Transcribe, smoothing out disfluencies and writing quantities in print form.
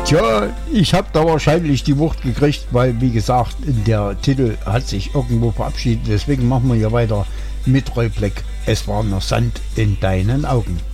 Tja, ich habe da wahrscheinlich die Wucht gekriegt, weil, wie gesagt, der Titel hat sich irgendwo verabschiedet. Deswegen machen wir hier weiter mit Roy Black. Es war noch Sand in deinen Augen.